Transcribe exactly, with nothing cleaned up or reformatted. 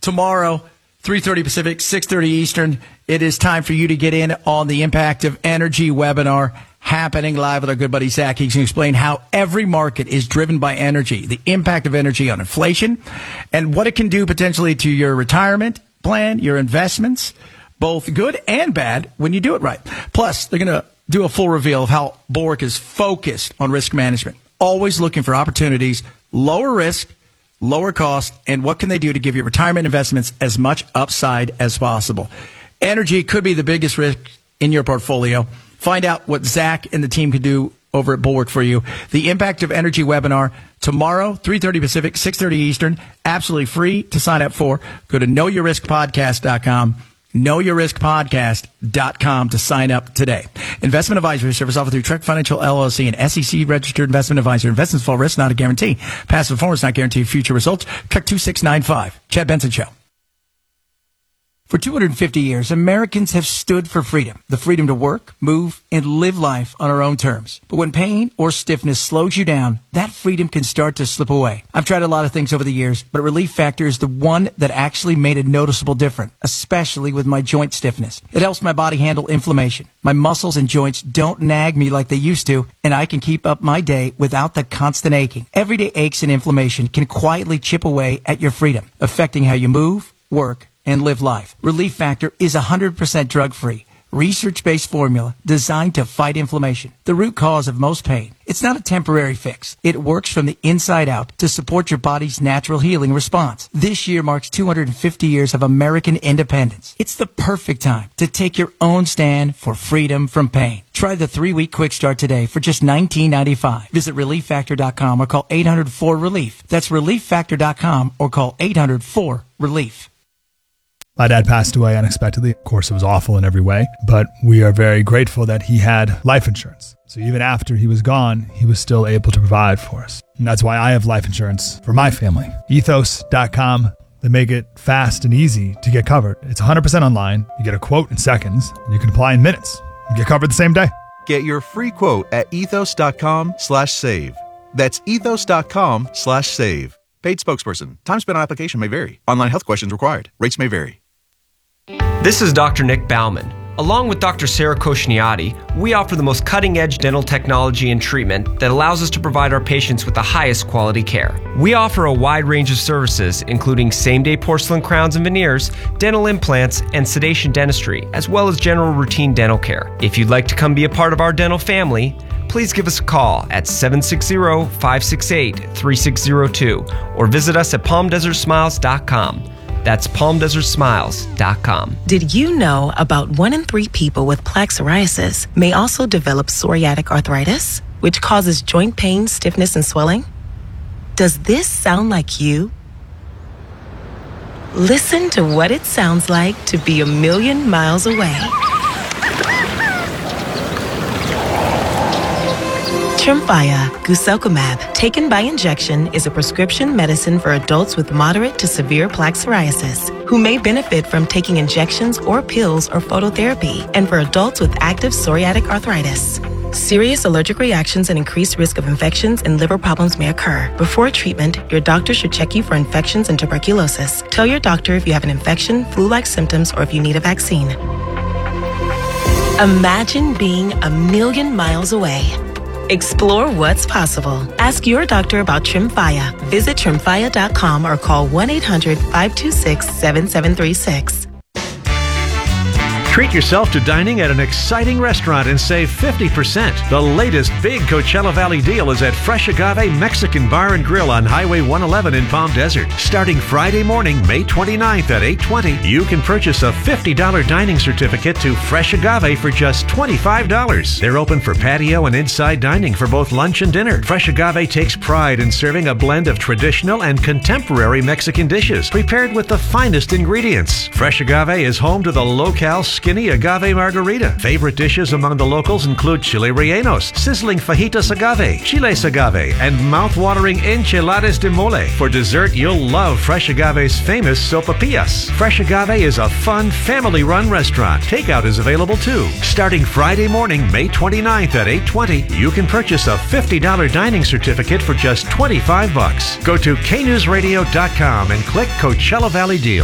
tomorrow, three thirty Pacific, six thirty Eastern. It is time for you to get in on the Impact of Energy webinar happening live with our good buddy Zach. He's going to explain how every market is driven by energy, the impact of energy on inflation, and what it can do potentially to your retirement plan, your investments, both good and bad when you do it right. Plus, they're going to do a full reveal of how Bulwark is focused on risk management, always looking for opportunities, lower risk, lower cost, and what can they do to give your retirement investments as much upside as possible. Energy could be the biggest risk in your portfolio. Find out what Zach and the team can do over at Bulwark for you. The Impact of Energy webinar tomorrow, three thirty Pacific, six thirty Eastern, absolutely free to sign up for. Go to know your risk podcast dot com. know your risk podcast dot com to sign up today. Investment advisory service offered through Trek Financial L L C, an S E C-registered investment advisor. Investments fall risk, not a guarantee. Past performance not guarantee future results. Trek two six nine five. Chad Benson Show. For two hundred fifty years, Americans have stood for freedom. The freedom to work, move, and live life on our own terms. But when pain or stiffness slows you down, that freedom can start to slip away. I've tried a lot of things over the years, but Relief Factor is the one that actually made a noticeable difference, especially with my joint stiffness. It helps my body handle inflammation. My muscles and joints don't nag me like they used to, and I can keep up my day without the constant aching. Everyday aches and inflammation can quietly chip away at your freedom, affecting how you move, work, and live life. Relief Factor is one hundred percent drug-free, research-based formula designed to fight inflammation, the root cause of most pain. It's not a temporary fix. It works from the inside out to support your body's natural healing response. This year marks two hundred fifty years of American independence. It's the perfect time to take your own stand for freedom from pain. Try the three-week quick start today for just nineteen ninety-five. Visit relief factor dot com or call eight hundred four relief. That's relief factor dot com or call eight hundred four relief. My dad passed away unexpectedly. Of course, it was awful in every way, but we are very grateful that he had life insurance. So even after he was gone, he was still able to provide for us. And that's why I have life insurance for my family. ethos dot com. They make it fast and easy to get covered. It's one hundred percent online. You get a quote in seconds, and you can apply in minutes. You get covered the same day. Get your free quote at ethos dot com slash save. That's ethos dot com slash save. Paid spokesperson. Time spent on application may vary. Online health questions required. Rates may vary. This is Doctor Nick Bauman. Along with Doctor Sarah Koshniyati, we offer the most cutting-edge dental technology and treatment that allows us to provide our patients with the highest quality care. We offer a wide range of services, including same-day porcelain crowns and veneers, dental implants, and sedation dentistry, as well as general routine dental care. If you'd like to come be a part of our dental family, please give us a call at seven six zero, five six eight, three six zero two or visit us at palm desert smiles dot com. That's palm desert smiles dot com. Did you know about one in three people with plaque psoriasis may also develop psoriatic arthritis, which causes joint pain, stiffness, and swelling? Does this sound like you? Listen to what it sounds like to be a million miles away. Tremfya guselkumab, taken by injection, is a prescription medicine for adults with moderate to severe plaque psoriasis who may benefit from taking injections or pills or phototherapy, and for adults with active psoriatic arthritis. Serious allergic reactions and increased risk of infections and liver problems may occur. Before treatment, your doctor should check you for infections and tuberculosis. Tell your doctor if you have an infection, flu-like symptoms, or if you need a vaccine. Imagine being a million miles away. Explore what's possible. Ask your doctor about Tremfya. Visit tremfya dot com or call one eight hundred, five two six, seven seven three six. Treat yourself to dining at an exciting restaurant and save fifty percent. The latest big Coachella Valley deal is at Fresh Agave Mexican Bar and Grill on Highway one eleven in Palm Desert. Starting Friday morning, May twenty-ninth at eight twenty, you can purchase a fifty dollars dining certificate to Fresh Agave for just twenty-five dollars. They're open for patio and inside dining for both lunch and dinner. Fresh Agave takes pride in serving a blend of traditional and contemporary Mexican dishes prepared with the finest ingredients. Fresh Agave is home to the locale skinny agave margarita. Favorite dishes among the locals include chile rellenos, sizzling fajitas agave, chiles agave, and mouth-watering enchiladas de mole. For dessert, you'll love Fresh Agave's famous sopapillas. Fresh Agave is a fun, family-run restaurant. Takeout is available too. Starting Friday morning, May twenty-ninth at eight twenty, you can purchase a fifty dollars dining certificate for just twenty-five bucks. Go to k news radio dot com and click Coachella Valley Deal.